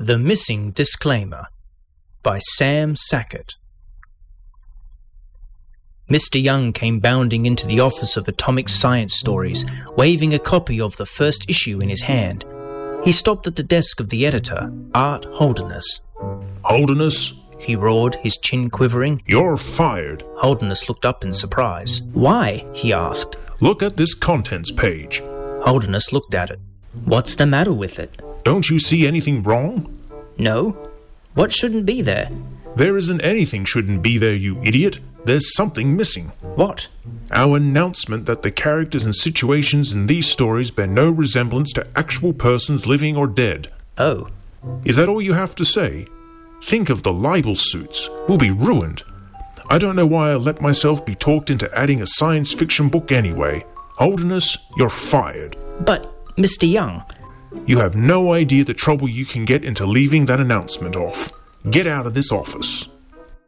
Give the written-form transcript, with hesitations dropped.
The Missing Disclaimer by Sam Sackett. Mr. Young came bounding into the office of Atomic Science Stories, waving a copy of the first issue in his hand. He stopped at the desk of the editor, Art Holderness. Holderness? He roared, his chin quivering. You're fired. Holderness looked up in surprise. Why? He asked. Look at this contents page. Holderness looked at it. What's the matter with it? Don't you see anything wrong? No. What shouldn't be there? There isn't anything shouldn't be there, you idiot. There's something missing. What? Our announcement that the characters and situations in these stories bear no resemblance to actual persons living or dead. Oh. Is that all you have to say? Think of the libel suits. We'll be ruined. I don't know why I let myself be talked into adding a science fiction book anyway. Holderness, you're fired. But, Mr. Young... You have no idea the trouble you can get into leaving that announcement off. Get out of this office.